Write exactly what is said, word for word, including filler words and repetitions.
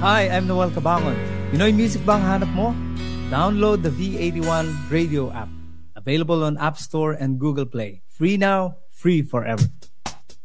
Hi, I'm Noel Cabangon. Pinoy music bang hanap mo? Download the V eighty-one radio app. Available on App Store and Google Play. Free now, free forever.